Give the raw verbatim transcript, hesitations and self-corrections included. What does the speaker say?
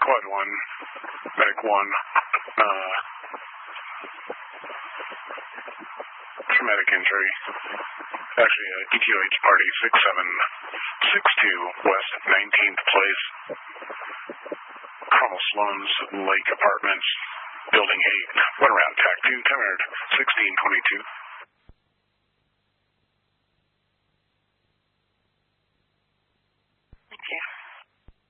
Quad one, Medic one, uh, traumatic injury. Actually, a D Q H party six seven six two West nineteenth Place. Carmel Sloan's Lake Apartments, Building eight. Went around T A C two, Timered sixteen twenty-two.